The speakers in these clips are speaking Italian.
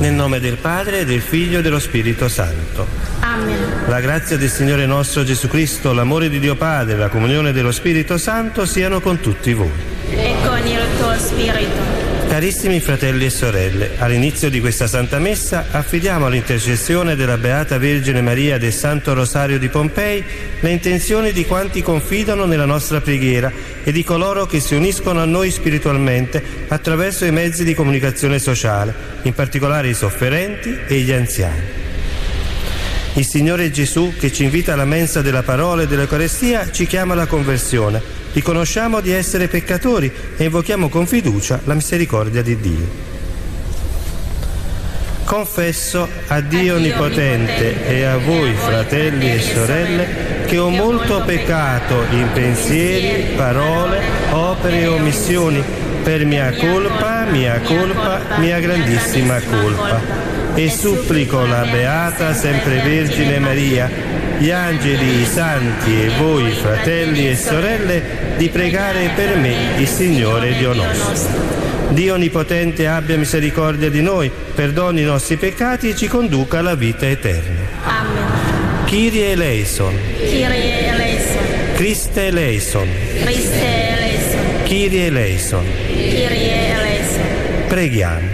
Nel nome del Padre, del Figlio e dello Spirito Santo. Amen. La grazia del Signore nostro Gesù Cristo, l'amore di Dio Padre e la comunione dello Spirito Santo siano con tutti voi. E con il tuo spirito. Carissimi fratelli e sorelle, all'inizio di questa Santa Messa affidiamo all'intercessione della Beata Vergine Maria del Santo Rosario di Pompei le intenzioni di quanti confidano nella nostra preghiera e di coloro che si uniscono a noi spiritualmente attraverso i mezzi di comunicazione sociale, in particolare i sofferenti e gli anziani. Il Signore Gesù, che ci invita alla mensa della parola e dell'Eucarestia, ci chiama alla conversione. Riconosciamo di essere peccatori e invochiamo con fiducia la misericordia di Dio. Confesso a Dio Onnipotente e a voi, fratelli e sorelle, che ho molto peccato in pensieri, parole, opere e omissioni, per mia colpa, mia grandissima colpa. E supplico la Beata Sempre Vergine Maria, gli angeli, i santi e voi, fratelli e sorelle, di pregare per me il Signore Dio nostro. Dio Onnipotente abbia misericordia di noi, perdoni i nostri peccati e ci conduca alla vita eterna. Amen. Kyrie eleison. Kyrie eleison. Christe eleison. Christe eleison. Kyrie eleison. Kyrie eleison. Preghiamo.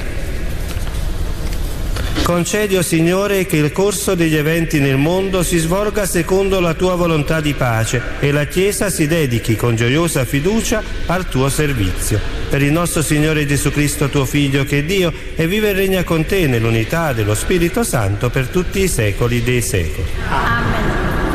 Concedi, o Signore, che il corso degli eventi nel mondo si svolga secondo la tua volontà di pace e la Chiesa si dedichi con gioiosa fiducia al tuo servizio. Per il nostro Signore Gesù Cristo, tuo Figlio, che è Dio, e vive e regna con te nell'unità dello Spirito Santo per tutti i secoli dei secoli. Amen.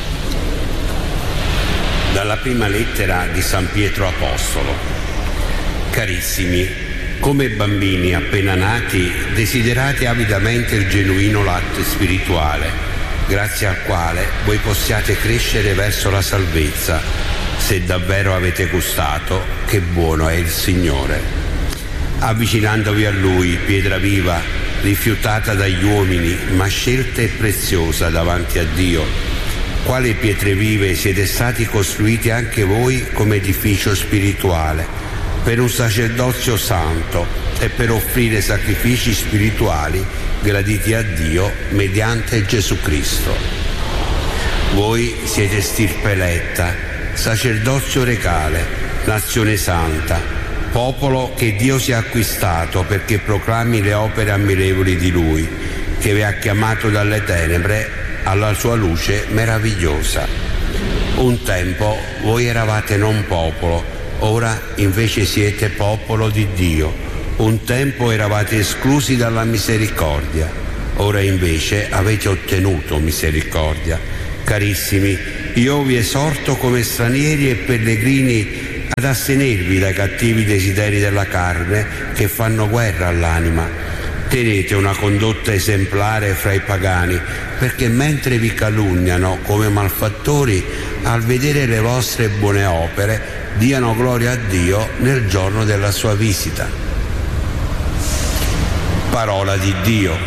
Dalla prima lettera di San Pietro Apostolo. Carissimi, come bambini appena nati, desiderate avidamente il genuino latte spirituale, grazie al quale voi possiate crescere verso la salvezza, se davvero avete gustato che buono è il Signore. Avvicinandovi a Lui, pietra viva, rifiutata dagli uomini, ma scelta e preziosa davanti a Dio, quale pietre vive siete stati costruiti anche voi come edificio spirituale, per un sacerdozio santo e per offrire sacrifici spirituali graditi a Dio mediante Gesù Cristo. Voi siete stirpe eletta, sacerdozio regale, nazione santa, popolo che Dio si è acquistato perché proclami le opere ammirevoli di Lui, che vi ha chiamato dalle tenebre alla sua luce meravigliosa. Un tempo voi eravate non popolo, ora invece siete popolo di Dio. Un tempo eravate esclusi dalla misericordia, ora invece avete ottenuto misericordia. Carissimi, io vi esorto come stranieri e pellegrini ad astenervi dai cattivi desideri della carne che fanno guerra all'anima. Tenete una condotta esemplare fra i pagani, perché mentre vi calunniano come malfattori, al vedere le vostre buone opere, diano gloria a Dio nel giorno della sua visita. Parola di Dio.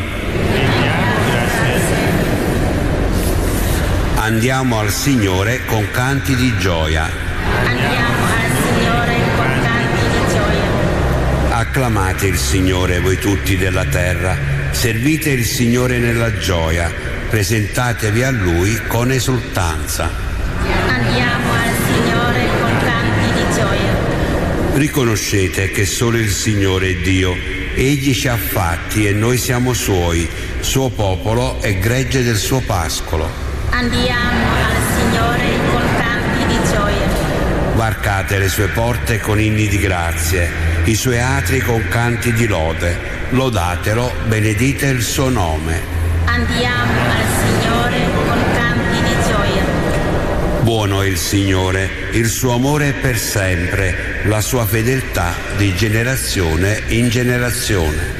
Andiamo al Signore con canti di gioia. Andiamo al Signore con canti di gioia. Acclamate il Signore, voi tutti della terra, servite il Signore nella gioia, presentatevi a Lui con esultanza. Andiamo al Signore con canti di gioia. Riconoscete che solo il Signore è Dio, Egli ci ha fatti e noi siamo Suoi, Suo popolo e gregge del Suo pascolo. Andiamo al Signore con canti di gioia. Varcate le Sue porte con inni di grazie, i Suoi atri con canti di lode, lodatelo, benedite il Suo nome. Andiamo al Signore con canti di gioia. Buono è il Signore, il Suo amore è per sempre, la Sua fedeltà di generazione in generazione.